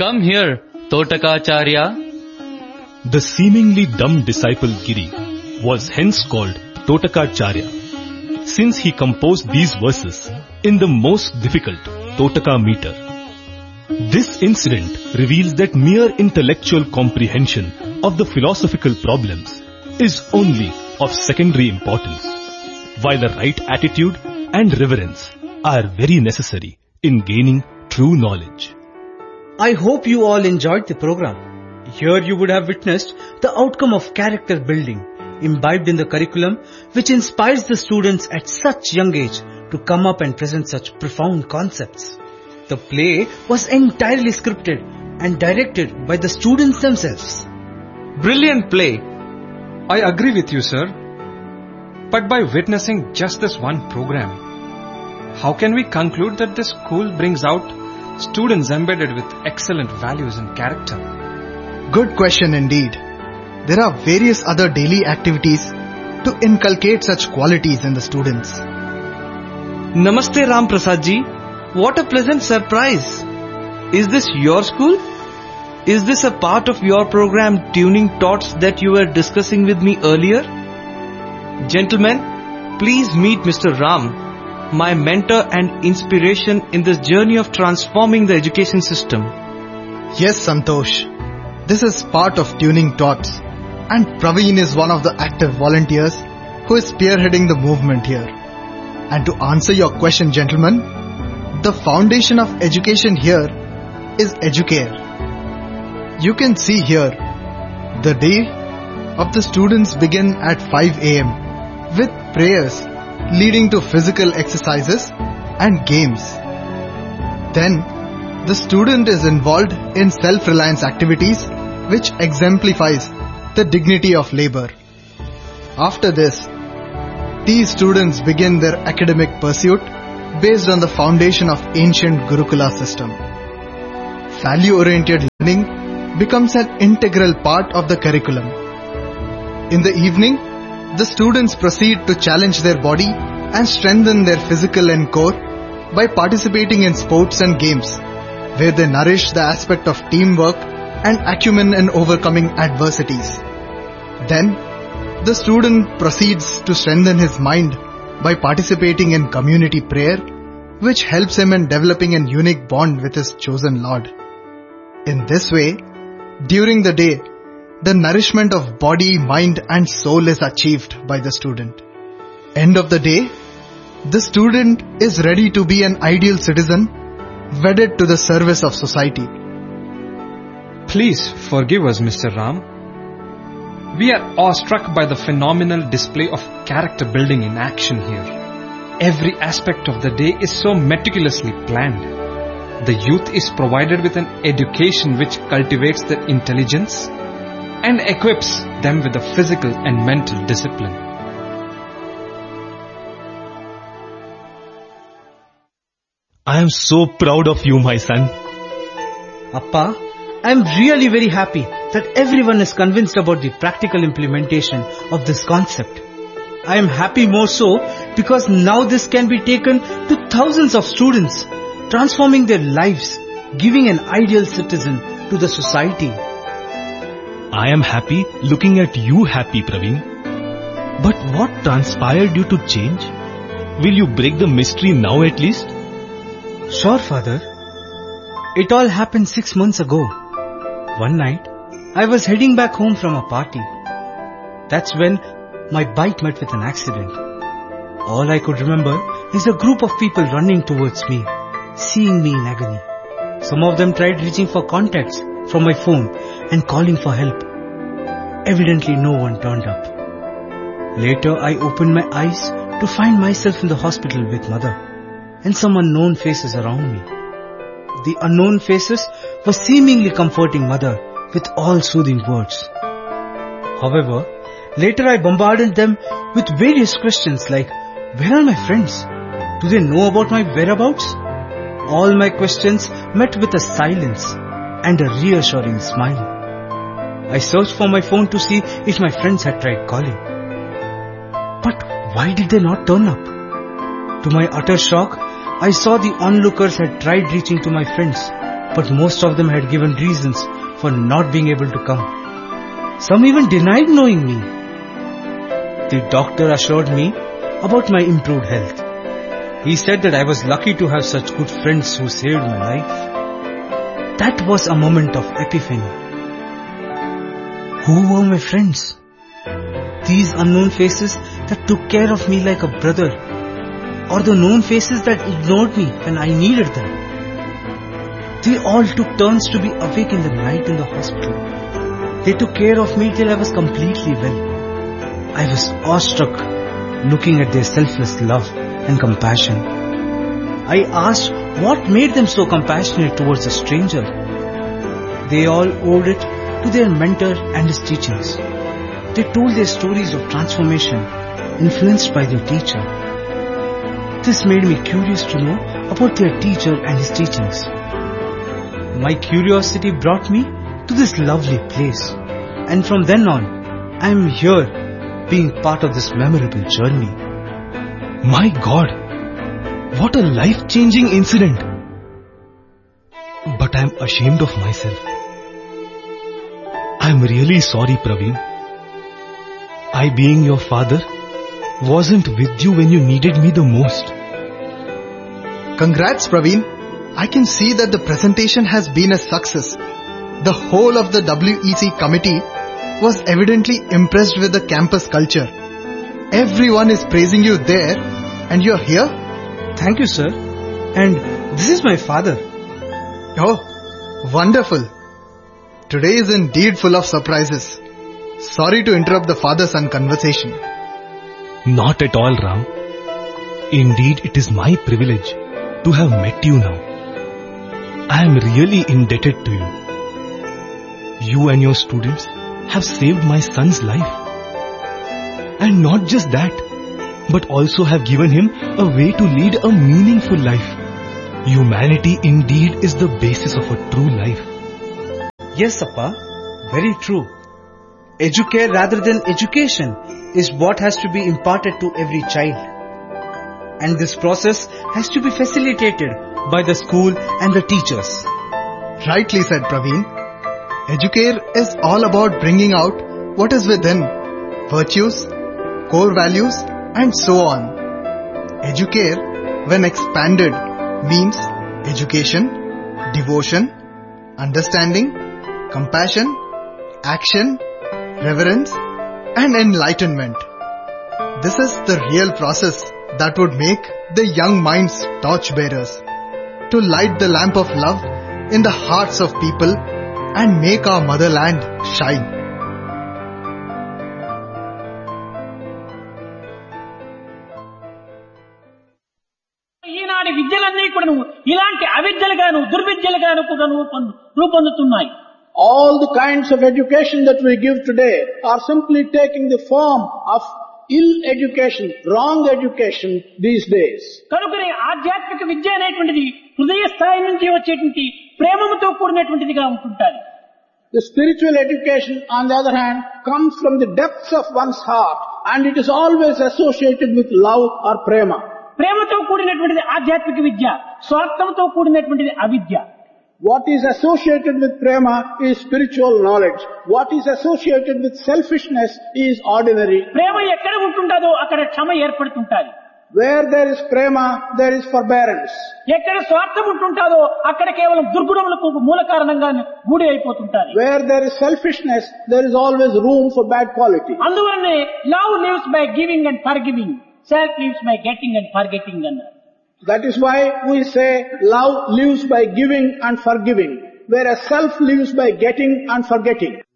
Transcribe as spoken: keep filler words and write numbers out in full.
Come here, Totakacharya. The seemingly dumb disciple Giri was hence called Totakacharya, since he composed these verses in the most difficult Totaka meter. This incident reveals that mere intellectual comprehension of the philosophical problems is only of secondary importance, while a right attitude and reverence are very necessary in gaining true knowledge. I hope you all enjoyed the program. Here you would have witnessed the outcome of character building imbibed in the curriculum, which inspires the students at such young age to come up and present such profound concepts. The play was entirely scripted and directed by the students themselves. Brilliant play. I agree with you, sir. But by witnessing just this one program, how can we conclude that this school brings out students embedded with excellent values and character? Good question indeed. There are various other daily activities to inculcate such qualities in the students. Namaste Ram Prasad ji. What a pleasant surprise. Is this your school? Is this a part of your program Tuning Tots that you were discussing with me earlier? Gentlemen, please meet Mister Ram, my mentor and inspiration in this journey of transforming the education system. Yes, Santosh. This is part of Tuning Tots, and Praveen is one of the active volunteers who is spearheading the movement here. And to answer your question, gentlemen, the foundation of education here is Educare. You can see here, the day of the students begin at five a m with prayers leading to physical exercises and games. Then, the student is involved in self-reliance activities which exemplifies the dignity of labor. After this, these students begin their academic pursuit based on the foundation of ancient Gurukula system. Value-oriented learning becomes an integral part of the curriculum. In the evening, the students proceed to challenge their body and strengthen their physical and core by participating in sports and games, where they nourish the aspect of teamwork and acumen in overcoming adversities. Then, the student proceeds to strengthen his mind by participating in community prayer, which helps him in developing a unique bond with his chosen Lord. In this way, during the day, the nourishment of body, mind and soul is achieved by the student. End of the day, the student is ready to be an ideal citizen, wedded to the service of society. Please forgive us, Mister Ram. We are awestruck by the phenomenal display of character building in action here. Every aspect of the day is so meticulously planned. The youth is provided with an education which cultivates their intelligence and equips them with the physical and mental discipline. I am so proud of you, my son. Appa, I am really very happy that everyone is convinced about the practical implementation of this concept. I am happy more so because now this can be taken to thousands of students, transforming their lives, giving an ideal citizen to the society. I am happy looking at you happy, Praveen. But what transpired you to change? Will you break the mystery now at least? Sure, Father. It all happened six months ago. One night, I was heading back home from a party. That's when my bike met with an accident. All I could remember is a group of people running towards me, seeing me in agony. Some of them tried reaching for contacts from my phone and calling for help. Evidently no one turned up. Later I opened my eyes to find myself in the hospital with mother and some unknown faces around me. The unknown faces were seemingly comforting mother with all soothing words. However, later I bombarded them with various questions like, where are my friends? Do they know about my whereabouts? All my questions met with a silence and a reassuring smile. I searched for my phone to see if my friends had tried calling. But why did they not turn up? To my utter shock, I saw the onlookers had tried reaching to my friends, but most of them had given reasons for not being able to come. Some even denied knowing me. The doctor assured me about my improved health. He said that I was lucky to have such good friends who saved my life. That was a moment of epiphany. Who were my friends? These unknown faces that took care of me like a brother, or the known faces that ignored me when I needed them. They all took turns to be awake in the night in the hospital. They took care of me till I was completely well. I was awestruck looking at their selfless love and compassion. I asked what made them so compassionate towards a stranger. They all owed it to their mentor and his teachings. They told their stories of transformation influenced by their teacher. This made me curious to know about their teacher and his teachings. My curiosity brought me to this lovely place, and from then on, I am here being part of this memorable journey. My God, what a life-changing incident. But I am ashamed of myself. I am really sorry, Praveen. I, being your father, wasn't with you when you needed me the most. Congrats, Praveen. I can see that the presentation has been a success. The whole of the W E C committee was evidently impressed with the campus culture. Everyone is praising you there, and you're here? Thank you, sir. And this is my father. Oh, wonderful. Today is indeed full of surprises. Sorry to interrupt the father-son conversation. Not at all, Ram. Indeed, it is my privilege to have met you now. I am really indebted to you. You and your students have saved my son's life. And not just that, but also have given him a way to lead a meaningful life. Humanity indeed is the basis of a true life. Yes, Appa, very true. Educare rather than education is what has to be imparted to every child. And this process has to be facilitated by the school and the teachers. Rightly said, Praveen. Educare is all about bringing out what is within, virtues, core values, and so on. Educare, when expanded, means education, devotion, understanding, compassion, action, reverence, and enlightenment. This is the real process that would make the young minds torchbearers, to light the lamp of love in the hearts of people and make our motherland shine. ఈనాటి విద్యలన్నీ కూడాను ఇలాంటి అవిద్యలుగాను దుర్విద్యలుగాను కూడాను రూపొందుతున్నాయి. All the kinds of education that we give today are simply taking the form of ill education, wrong education these days. కనుకనే ఆధ్యాత్మిక విద్య అనేటువంటిది హృదయ స్థాయి నుంచి వచ్చేటువంటి ప్రేమతో కూడినటువంటిదిగా ఉంటుంటాది. The spiritual education, on the other hand, comes from the depths of one's heart, and it is always associated with love or prema. ప్రేమతో కూడినటువంటిది ఆధ్యాత్మిక విద్య, స్వార్థంతో కూడినటువంటిది అవిద్య. What is associated with prema is spiritual knowledge. What is associated with selfishness is ordinary. ప్రేమ ఎక్కడ ఉంటుందో అక్కడ క్షమ ఏర్పడుతుంటాది. Where there is prema, there is forbearance. ఎక్కడ స్వార్థం ఉంటుందో అక్కడ కేవలం దుర్గుణములకు మూల కారణంగా గూడి అయిపోతుంటాది. Where there is selfishness, there is always room for bad quality. అందువల్లనే love lives by giving and forgiving, self lives by getting and forgetting అన్నారు. That is why we say love lives by giving and forgiving, whereas self lives by getting and forgetting.